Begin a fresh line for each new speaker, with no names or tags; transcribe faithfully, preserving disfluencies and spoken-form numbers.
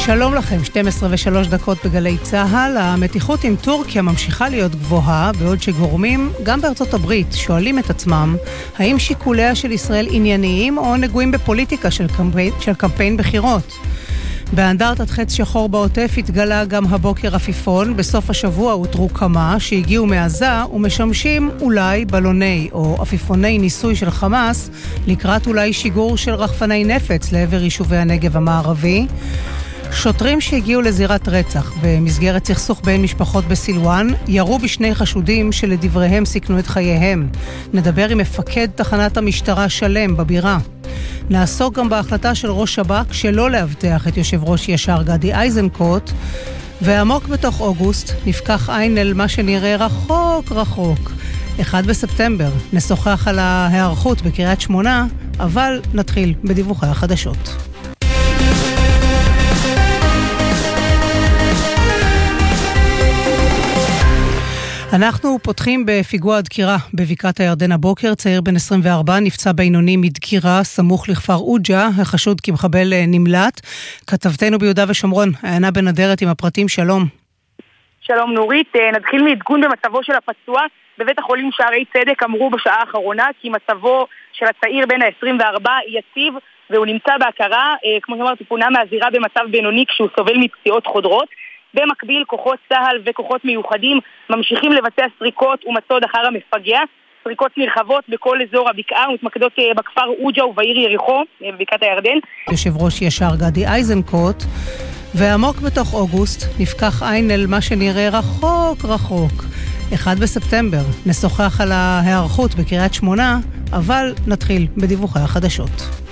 שלום לכם, שתים עשרה ושלוש דקות בגלי צהל. המתיחות עם טורקיה ממשיכה להיות גבוהה, בעוד שגורמים, גם בארצות הברית, שואלים את עצמם, האם שיקוליה של ישראל ענייניים או נגועים בפוליטיקה של קמפיין, של קמפיין בחירות. באנדרטת חץ שחור בעוטף התגלה גם הבוקר עפיפון. בסוף השבוע הותרו כמה שהגיעו מעזה ומשמשים אולי בלוני או עפיפוני ניסוי של חמאס לקראת אולי שיגור של רחפני נפץ לעבר יישובי הנגב המערבי. שוטרים שהגיעו לזירת רצח במסגרת סכסוך בין משפחות בסילואן ירו בשני חשודים שלדבריהם סיכנו את חייהם. נדבר עם מפקד תחנת המשטרה שלם בבירה. נעסוק גם בהחלטה של ראש שב"כ שלא להבטח את יושב ראש ישר גדי איזנקוט, ועמוק בתוך אוגוסט נפקח עין אל מה שנראה רחוק רחוק. אחד בספטמבר נשוחח על ההיערכות בקריית שמונה, אבל נתחיל בדיווחי החדשות. אנחנו פותחים בפיגוע דקירה בבקעת הירדן הבוקר. צעיר בן עשרים וארבע נפצע בינוני מדקירה סמוך לכפר אוג'ה, החשוד כמחבל נמלט. כתבתנו ביהודה ושומרון, עיינה בן אדרת עם הפרטים. שלום.
שלום נורית, נתחיל מעדכון במצבו של הפצוע. בבית החולים שערי צדק אמרו בשעה האחרונה כי מצבו של הצעיר בן ה-עשרים וארבע יציב והוא נמצא בהכרה. כמו שאמרתי, פונה מהזירה במצב בינוני כשהוא סובל מפציעות חודרות. במקביל, כוחות צהל וכוחות מיוחדים ממשיכים לבצע סריקות ומצוד אחר המפגע. סריקות נרחבות בכל אזור הבקעה ומתמקדות בכפר אוג'ה ובעיר יריחו, בבקעת הירדן.
יושב ראש ישר גדי איזנקוט, ועמוק בתוך אוגוסט נפקח עין אל מה שנראה רחוק רחוק. אחד בספטמבר נשוחח על ההיערכות בקריית שמונה, אבל נתחיל בדיווחי החדשות.